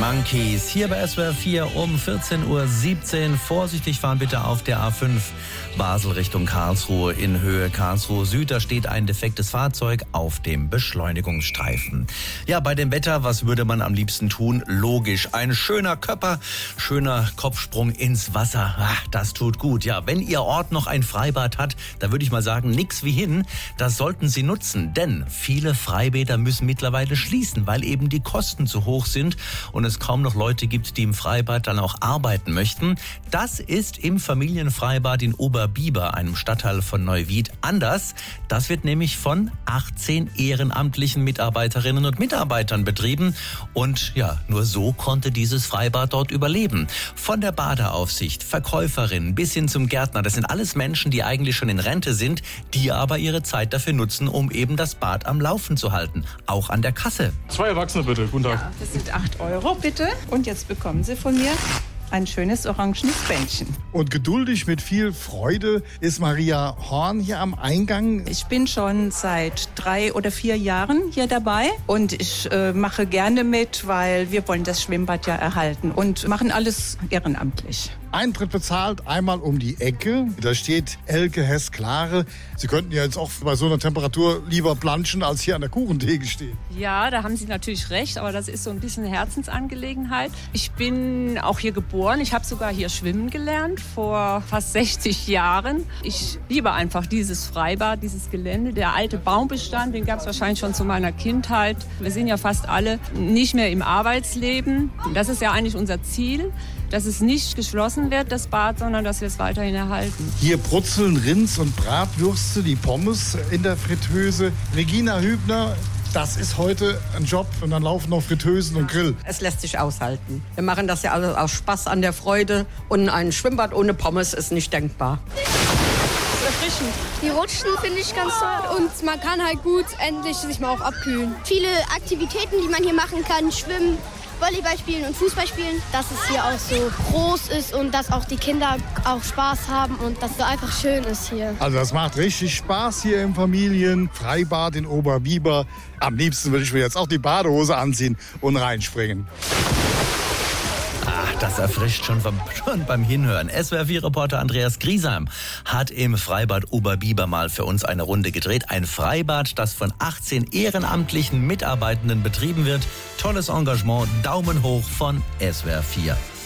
Monkeys. Hier bei SWR 4 um 14:17 Uhr. Vorsichtig fahren bitte auf der A5 Basel Richtung Karlsruhe in Höhe Karlsruhe Süd. Da steht ein defektes Fahrzeug auf dem Beschleunigungsstreifen. Ja, bei dem Wetter, was würde man am liebsten tun? Logisch, ein schöner Körper, schöner Kopfsprung ins Wasser. Ach, das tut gut. Ja, wenn Ihr Ort noch ein Freibad hat, da würde ich mal sagen, nix wie hin. Das sollten Sie nutzen, denn viele Freibäder müssen mittlerweile schließen, weil eben die Kosten zu hoch sind und es kaum noch Leute gibt, die im Freibad dann auch arbeiten möchten. Das ist im Familienfreibad in Oberbiber, einem Stadtteil von Neuwied, anders. Das wird nämlich von 18 ehrenamtlichen Mitarbeiterinnen und Mitarbeitern betrieben und ja, nur so konnte dieses Freibad dort überleben. Von der Badeaufsicht, Verkäuferin bis hin zum Gärtner, das sind alles Menschen, die eigentlich schon in Rente sind, die aber ihre Zeit dafür nutzen, um eben das Bad am Laufen zu halten, auch an der Kasse. 2 Erwachsene bitte, guten Tag. Ja, das sind 8 € bitte. Und jetzt bekommen Sie von mir ein schönes orangenes Bändchen. Und geduldig mit viel Freude ist Maria Horn hier am Eingang. Ich bin schon seit 3 oder 4 Jahren hier dabei und ich mache gerne mit, weil wir wollen das Schwimmbad ja erhalten und machen alles ehrenamtlich. Eintritt bezahlt, einmal um die Ecke. Da steht Elke Hess-Klare. Sie könnten ja jetzt auch bei so einer Temperatur lieber planschen, als hier an der Kuchentheke stehen. Ja, da haben Sie natürlich recht, aber das ist so ein bisschen eine Herzensangelegenheit. Ich bin auch hier geboren. Ich habe sogar hier schwimmen gelernt vor fast 60 Jahren. Ich liebe einfach dieses Freibad, dieses Gelände. Der alte Baumbestand, den gab es wahrscheinlich schon zu meiner Kindheit. Wir sind ja fast alle nicht mehr im Arbeitsleben. Das ist ja eigentlich unser Ziel, dass es nicht geschlossen wird, das Bad, sondern dass wir es weiterhin erhalten. Hier brutzeln Rinds und Bratwürste, die Pommes in der Fritteuse. Regina Hübner, das ist heute ein Job und dann laufen noch Fritteusen und Grill. Es lässt sich aushalten. Wir machen das ja alles aus Spaß an der Freude und ein Schwimmbad ohne Pommes ist nicht denkbar. Erfrischend. Die Rutschen finde ich ganz toll und man kann halt gut endlich sich mal auch abkühlen. Viele Aktivitäten, die man hier machen kann, schwimmen, Volleyball spielen und Fußball spielen, dass es hier auch so groß ist und dass auch die Kinder auch Spaß haben und dass es so einfach schön ist hier. Also das macht richtig Spaß hier im Familienfreibad in Oberbiber. Am liebsten würde ich mir jetzt auch die Badehose anziehen und reinspringen. Das erfrischt schon beim Hinhören. SWR4-Reporter Andreas Griesheim hat im Freibad Oberbiber mal für uns eine Runde gedreht. Ein Freibad, das von 18 ehrenamtlichen Mitarbeitenden betrieben wird. Tolles Engagement, Daumen hoch von SWR4.